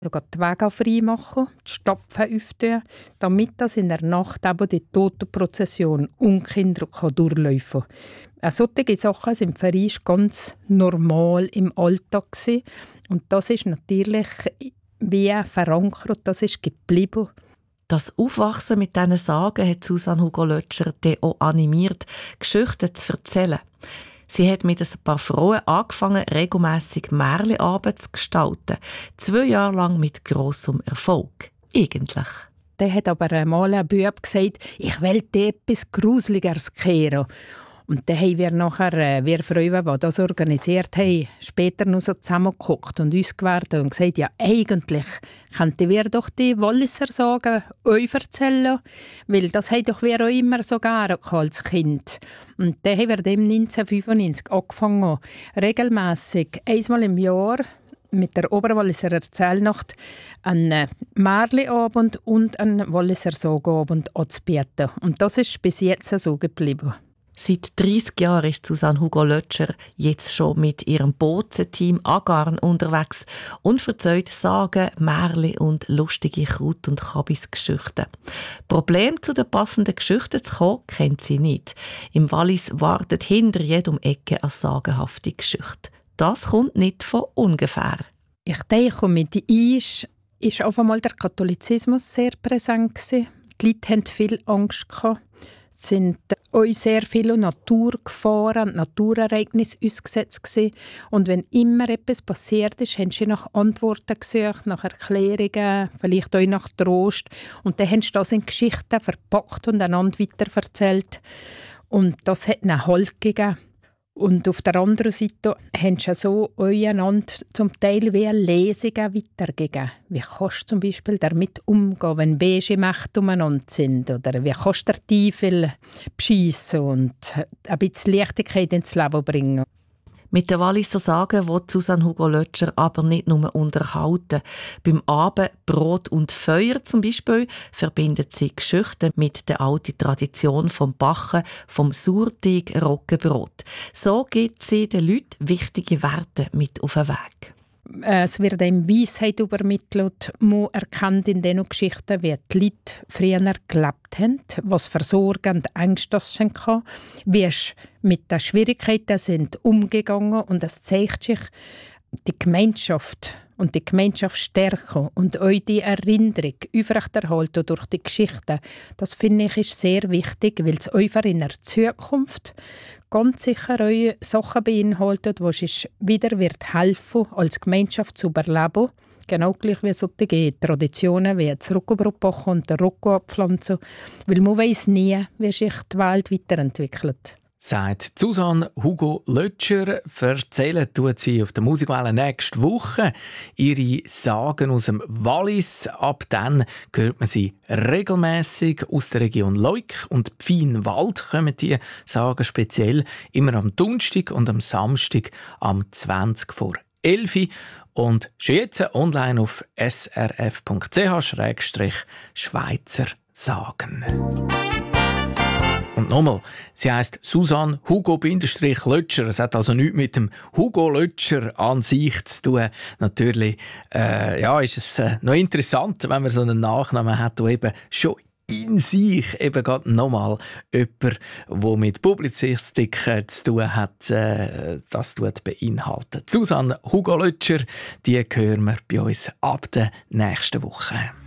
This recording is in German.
sogar die Wege frei machen, die Stapfen öffnen, damit das in der Nacht eben die Totenprozession ungehindert durchlaufen kann. Solche Sachen sind für uns ganz normal im Alltag gewesen. Und das ist natürlich wie verankert, das ist geblieben. Das Aufwachsen mit diesen Sagen hat Susanne Hugo Lötscher auch animiert, Geschichten zu erzählen. Sie hat mit ein paar Frauen angefangen, regelmässig Märchenabende zu gestalten. 2 Jahre lang mit grossem Erfolg. Eigentlich. Dann hat aber einmal ein Bub gesagt, ich will dir etwas Gruseligeres kehren. Und dann haben wir nachher, wir Frauen, die das organisiert haben, später noch so zusammengeguckt und uns gewartet und gesagt, ja, eigentlich könnten wir doch die Walliser Sagen euch erzählen, weil das haben doch wir auch immer so gerne als Kind. Und dann haben wir dem 1995 angefangen, regelmässig, einmal im Jahr, mit der Oberwalliser Erzählnacht einen Märchenabend und einen Walliser Sagenabend anzubieten. Und das ist bis jetzt so geblieben. Seit 30 Jahren ist Susanne Hugo Lötscher jetzt schon mit ihrem Bozen-Team Agarn unterwegs und erzählt Sagen, Märchen und lustige Kraut- und Kabis-Geschichten. Problem, zu den passenden Geschichten zu kommen, kennt sie nicht. Im Wallis wartet hinter jedem Ecke eine sagenhafte Geschichte. Das kommt nicht von ungefähr. Ich denke, mit uns war auf einmal der Katholizismus sehr präsent. Die Leute hatten viel Angst. Es sind auch sehr viele Naturgefahren und Naturereignisse ausgesetzt gewesen. Und wenn immer etwas passiert ist, haben sie nach Antworten gesucht, nach Erklärungen, vielleicht auch nach Trost. Und dann haben sie das in Geschichten verpackt und einander weiterverzählt. Und das hat einen Halt gegeben. Und auf der anderen Seite haben sie so einander zum Teil wie Lesungen weitergegeben. Wie kannst du zum Beispiel damit umgehen, wenn beige Mächte umeinander sind? Oder wie kannst du den Teufel beschissen und ein bisschen Leichtigkeit ins Leben bringen? Mit den Walliser Sagen will Susanne Hugo Lötscher aber nicht nur unterhalten. Beim Abend Brot und Feuer zum Beispiel verbindet sie Geschichten mit der alten Tradition vom Backen, vom Sauerteig Roggenbrot. So gibt sie den Leuten wichtige Werte mit auf den Weg. Es wird einem Weisheit übermittelt. Man erkennt in diesen Geschichten, wie die Leute früher gelebt haben, was für Sorgen und Ängste sie hatten, wie sie mit den Schwierigkeiten sind umgegangen. Und es zeigt sich die Gemeinschaft und die Gemeinschaftsstärke und auch die Erinnerung aufrechterhalten durch die Geschichten. Das finde ich ist sehr wichtig, weil es einfach in der Zukunft ganz sicher auch Sachen beinhaltet, die uns wieder wird helfen, als Gemeinschaft zu überleben. Genau gleich wie solche Traditionen wie das Roggenbrot backen und den Roggen abpflanzen. Weil man weiss nie, wie sich die Welt weiterentwickelt. Sagt Susanne Hugo Lötscher. Erzählen tut sie auf der Musikwelle nächste Woche ihre Sagen aus dem Wallis. Ab dann hört man sie regelmäßig aus der Region Leuk und Pfienwald kommen die Sagen speziell immer am Donnerstag und am Samstag am 20 vor 11 und schon jetzt online auf srf.ch/Schweizer Sagen. Und nochmal, sie heisst Susanne Hugo-Lötscher. Es hat also nichts mit dem Hugo Lötscher an sich zu tun. Natürlich ist es noch interessant, wenn man so einen Nachnamen hat, der eben schon in sich eben gerade nochmal jemand, der mit Publizistik zu tun hat, das beinhaltet. Susanne Hugo Lötscher, die hören wir bei uns ab der nächsten Woche.